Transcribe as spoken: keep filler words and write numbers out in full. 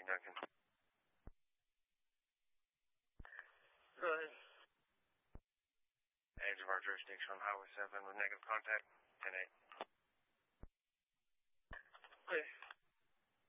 Duncan. Go ahead. Edge of our jurisdiction on Highway seven with negative contact, ten eight. Okay.